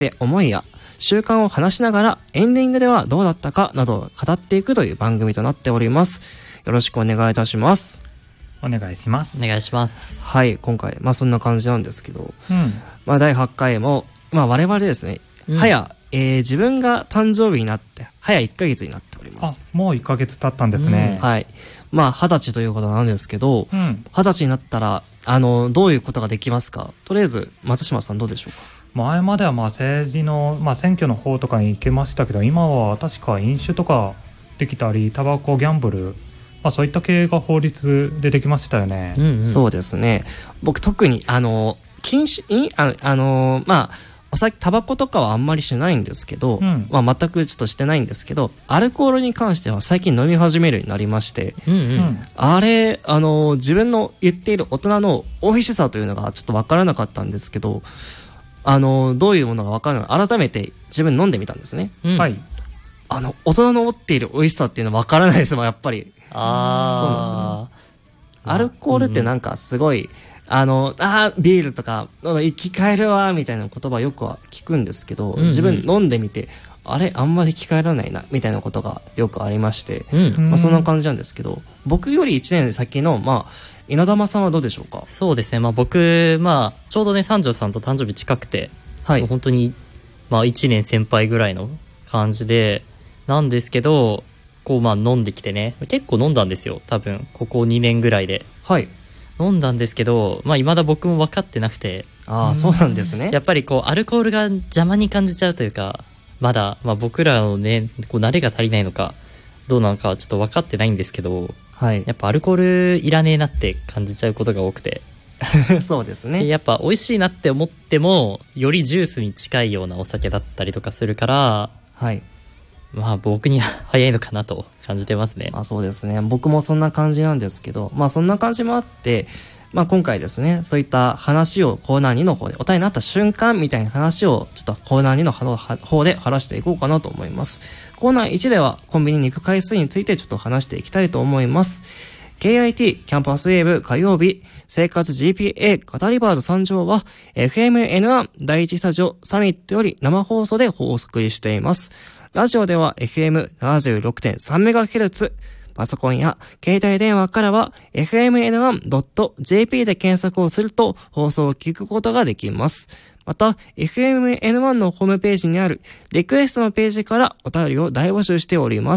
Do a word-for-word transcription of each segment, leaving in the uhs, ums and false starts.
で思いや習慣を話しながらエンディングではどうだったかなどを語っていくという番組となっております。よろしくお願いいたします。 お願いします。 お願いします。 はい、今回まあそんな感じなんですけど、 うん、 まあだいはちかいもまあ我々ですね、 うん、 早、えー、自分が誕生日になって早いっかげつになっております。 あ、もういっかげつ経ったんですね。 うん、はい。まあ二十歳ということなんですけど、 うん、 二十歳になったらあのどういうことができますか。とりあえず松島さんどうでしょうか。 前まではまあ政治の、まあ、選挙の方とかに行けましたけど、今は確か飲酒とかできたりタバコギャンブル、まあ、そういった系が法律でできましたよね。 うんうん、そうですね。僕特にあの禁止ああのまあお酒タバコとかはあんまりしないんですけど、うん、まあ、全くちょっとしてないんですけど、アルコールに関しては最近飲み始めるようになりまして、 うんうん、 あれあの自分の言っている大人の美味しさというのがちょっと分からなかったんですけど、あのどういうものが分からない、改めて自分飲んでみたんですね、 うん、 はい。 あの大人の持っている美味しさっていうのは分からないですもん、やっぱり。 あそうなんですよ。アルコールってなんかすごい、うん、あのあビールとか生き返るわみたいな言葉よくは聞くんですけど、うんうん、自分飲んでみてあれあんまり生き返らないなみたいなことがよくありまして、うんまあ、そんな感じなんですけど、僕よりいちねん先のまあ稲玉さんはどうでしょうか。 そうですね、まあ、僕、まあ、ちょうどね三条さんと誕生日近くて、はい、本当に、まあ、いちねん先輩ぐらいの感じでなんですけど、こうまあ飲んできてね、結構飲んだんですよ、多分ここにねんぐらいで。 はい飲んだんですけど、まあ、未だ僕も分かってなくて。 ああ、そうなんですね。 やっぱりこうアルコールが邪魔に感じちゃうというか、まだ、まあ、僕らのねこう慣れが足りないのかどうなのかはちょっと分かってないんですけど、はい、やっぱアルコールいらねえなって感じちゃうことが多くてそうですね。 やっぱ美味しいなって思ってもよりジュースに近いようなお酒だったりとかするから、 はい、 まあ僕には早いのかなと感じてますね。 まあそうですね。僕もそんな感じなんですけど、まあそんな感じもあって、まあ今回ですね、そういった話をコーナーにの方で、お題になった瞬間みたいな話をちょっとコーナーにの方で話していこうかなと思います。コーナーいちではコンビニに行く回数についてちょっと話していきたいと思います。ケーアイティー キャンパスウェーブ火曜日生活 ジーピーエー 語りバード参上は エフエムエヌワン 第一スタジオサミットより生放送で放送しています。ラジオでは エフエムななじゅうろくてんさんメガヘルツ、パソコンや携帯電話からは エフエムエヌワンドットジェーピー で検索をすると放送を聞くことができます。また エフエムエヌワン のホームページにあるリクエストのページからお便りを大募集しております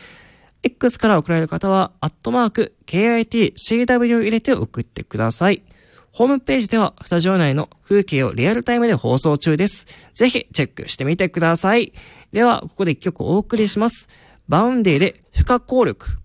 。X から送られる方はアットマーク ケーアイティーシーダブリュー を入れて送ってください。ホームページではスタジオ内の風景をリアルタイムで放送中です。ぜひチェックしてみてください。ではここで一曲お送りします。バウンディで不可抗力。